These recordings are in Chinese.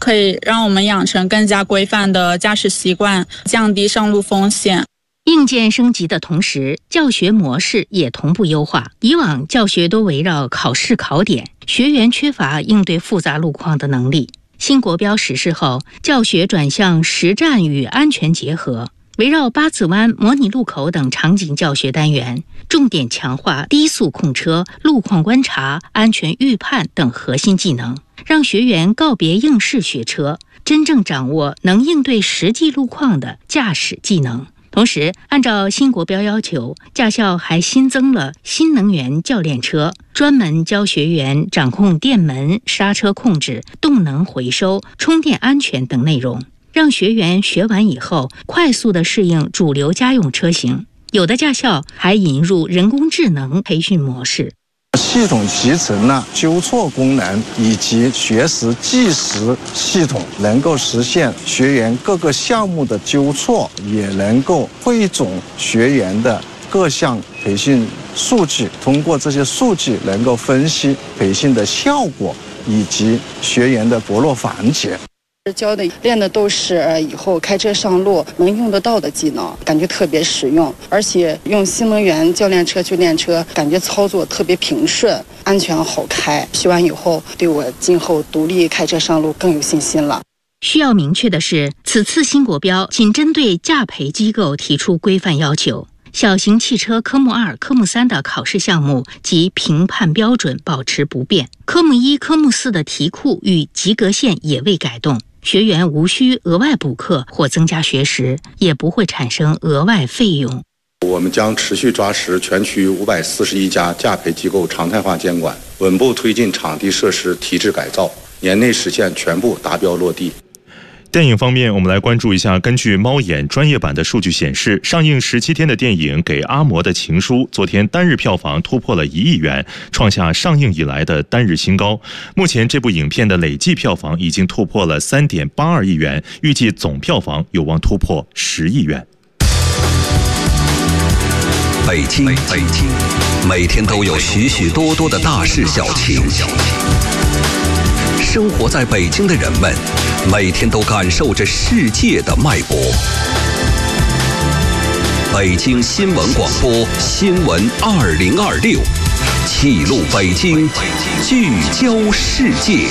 可以让我们养成更加规范的驾驶习惯，降低上路风险。 硬件升级的同时，教学模式也同步优化。以往教学都围绕考试考点，学员缺乏应对复杂路况的能力。新国标实施后，教学转向实战与安全结合，围绕八字湾、模拟路口等场景教学单元，重点强化低速控车、路况观察、安全预判等核心技能，让学员告别应试学车，真正掌握能应对实际路况的驾驶技能。同时，按照新国标要求，驾校还新增了新能源教练车，专门教学员掌控电门、刹车控制、动能回收、充电安全等内容，让学员学完以后快速地适应主流家用车型。有的驾校还引入人工智能培训模式。 系统集成了纠错功能以及学时计时系统，能够实现学员各个项目的纠错，也能够汇总学员的各项培训数据，通过这些数据能够分析培训的效果以及学员的薄弱环节。 教的练的都是以后开车上路能用得到的技能，感觉特别实用。而且用新能源教练车去练车，感觉操作特别平顺，安全好开。学完以后，对我今后独立开车上路更有信心了。 需要明确的是，此次新国标仅针对驾培机构提出规范要求，小型汽车科目2、科目3的考试项目及评判标准保持不变，科目1、科目4的题库与及格线也未改动。学员无需额外补课或增加学时，也不会产生额外费用。 我们将持续抓实全区541家驾培机构常态化监管，稳步推进场地设施提质改造，年内实现全部达标落地。 电影方面，我们来关注一下，根据猫眼专业版的数据显示，上映17天的电影《给阿嬷的情书》昨天单日票房突破了1亿元，创下上映以来的单日新高。目前这部影片的累计票房已经突破了3.82亿元，预计总票房有望突破10亿元。 北京，每天都有许许多多的大事小情。生活在北京的人们，每天都感受着世界的脉搏。北京新闻广播新闻2026，记录北京，聚焦世界。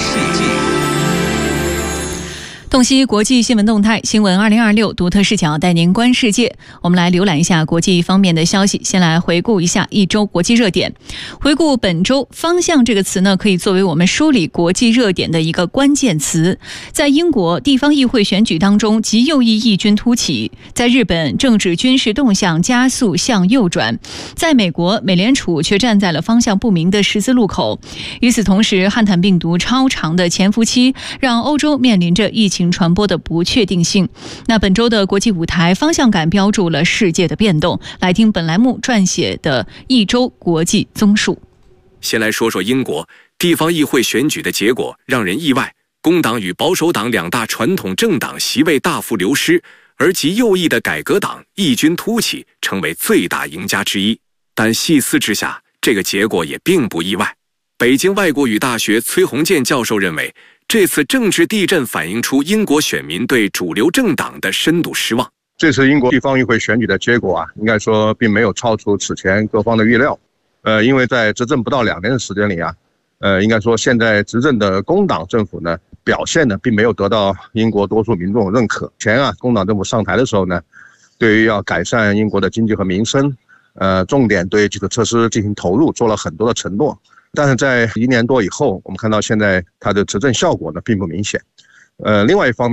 洞悉国际新闻动态，新闻2026独特视角带您观世界。我们来浏览一下国际方面的消息。先来回顾一下一周国际热点。回顾本周，方向这个词呢，可以作为我们梳理国际热点的一个关键词。在英国地方议会选举当中，极右翼异军突起；在日本，政治军事动向加速向右转；在美国，美联储却站在了方向不明的十字路口。与此同时，汉坦病毒超长的潜伏期让欧洲面临着疫情传播的不确定性。那本周的国际舞台方向感标注了世界的变动。来听本栏目撰写的一周国际综述。 先来说说英国地方议会选举的结果让人意外，工党与保守党两大传统政党席位大幅流失，而极右翼的改革党异军突起，成为最大赢家之一。但细思之下，这个结果也并不意外。北京外国语大学崔洪建教授认为，这次政治地震反映出英国选民对主流政党的深度失望。 这次英国地方议会选举的结果应该说并没有超出此前各方的预料。因为在执政不到2年的时间里应该说现在执政的工党政府呢，表现呢并没有得到英国多数民众认可。前工党政府上台的时候呢，对于要改善英国的经济和民生，重点对基础设施进行投入，做了很多的承诺。但是在1年多以后，我们看到现在它的执政效果呢并不明显。另外一方面